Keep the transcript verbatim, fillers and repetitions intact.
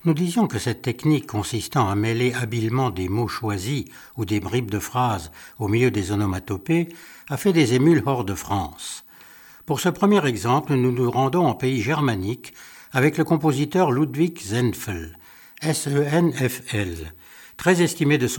Nous disions que cette technique consistant à mêler habilement des mots choisis ou des bribes de phrases au milieu des onomatopées a fait des émules hors de France. Pour ce premier exemple, nous nous rendons en pays germanique avec le compositeur Ludwig Senfl, S E N F L, très estimé de son